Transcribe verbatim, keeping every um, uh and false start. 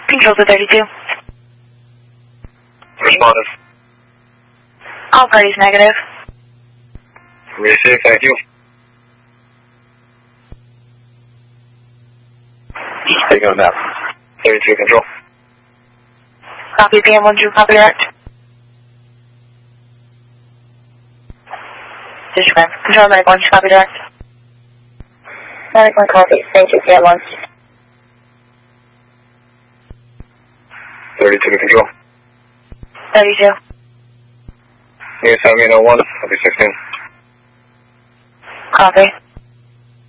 Control to thirty-two. Responded. All parties negative. Receive, thank you. Taking on that. thirty-two, control. Copy, P M one two, copy direct. Disregard. Control medic one, copy direct. Medic one copy, thank you, P M one. thirty-two, control. thirty-two. Near seventeen oh one, copy sixteen. Copy.